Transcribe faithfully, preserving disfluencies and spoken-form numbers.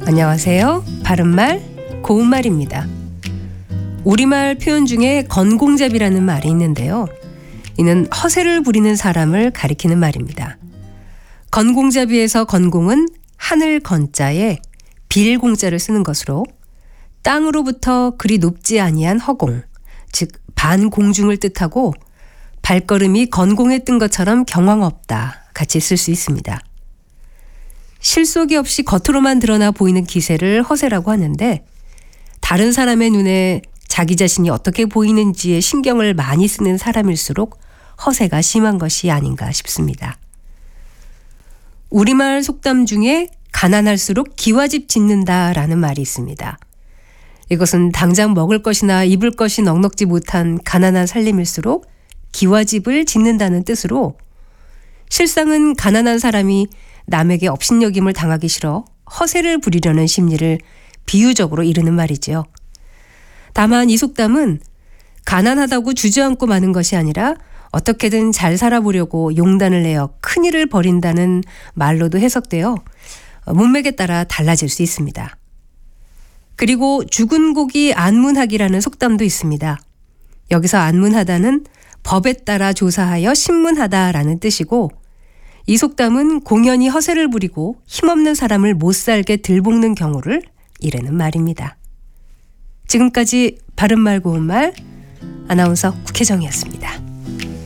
안녕하세요. 바른말, 고운말입니다. 우리말 표현 중에 건공잡이라는 말이 있는데요. 이는 허세를 부리는 사람을 가리키는 말입니다. 건공잡이에서 건공은 하늘 건자에 빌 공자를 쓰는 것으로 땅으로부터 그리 높지 아니한 허공, 즉 반공중을 뜻하고 발걸음이 건공에 뜬 것처럼 경황 없다 같이 쓸 수 있습니다. 실속이 없이 겉으로만 드러나 보이는 기세를 허세라고 하는데, 다른 사람의 눈에 자기 자신이 어떻게 보이는지에 신경을 많이 쓰는 사람일수록 허세가 심한 것이 아닌가 싶습니다. 우리말 속담 중에 가난할수록 기와집 짓는다라는 말이 있습니다. 이것은 당장 먹을 것이나 입을 것이 넉넉지 못한 가난한 살림일수록 기와집을 짓는다는 뜻으로, 실상은 가난한 사람이 남에게 업신여김을 당하기 싫어 허세를 부리려는 심리를 비유적으로 이르는 말이지요. 다만 이 속담은 가난하다고 주저앉고 마는 것이 아니라 어떻게든 잘 살아보려고 용단을 내어 큰일을 벌인다는 말로도 해석되어 문맥에 따라 달라질 수 있습니다. 그리고 죽은 고기 안문하기라는 속담도 있습니다. 여기서 안문하다는 법에 따라 조사하여 신문하다라는 뜻이고, 이 속담은 공연히 허세를 부리고 힘없는 사람을 못살게 들볶는 경우를 이르는 말입니다. 지금까지 바른말 고운말 아나운서 국혜정이었습니다.